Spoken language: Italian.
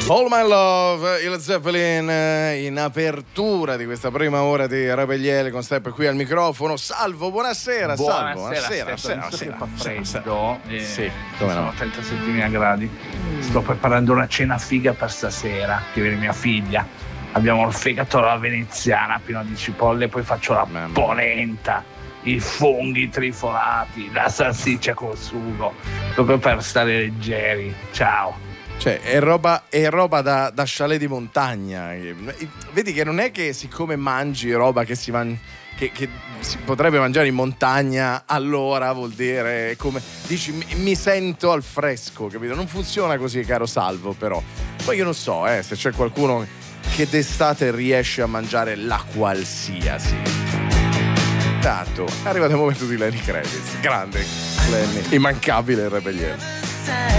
All My Love, il Zeppelin in apertura di questa prima ora di Rebelliele con Step qui al microfono. Salvo, buonasera. Salvo, buonasera. Fa freddo, sì, come sono no. 37.000 gradi. Sto preparando una cena figa per stasera, che viene mia figlia. Abbiamo il fegato alla veneziana pieno di cipolle, poi faccio la polenta, i funghi trifolati, la salsiccia col sugo, proprio per stare leggeri. Ciao. Cioè, è roba da chalet di montagna. Vedi che non è che siccome mangi roba che si potrebbe mangiare in montagna, allora vuol dire come dici mi sento al fresco, capito? Non funziona così, caro Salvo, però. Poi io non so, se c'è qualcuno che d'estate riesce a mangiare la qualsiasi. Tanto, è arrivato il momento di Lenny Kravitz. Grande Lenny, immancabile il Rebelliere.